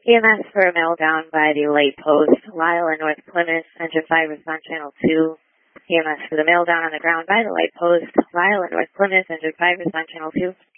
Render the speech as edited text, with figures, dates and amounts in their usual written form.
EMS for a meltdown by the light post, Lyle in North Plymouth, engine 5 is on channel 2. EMS for the meltdown on the ground by the light post, Lyle in North Plymouth, engine 5 is on channel 2.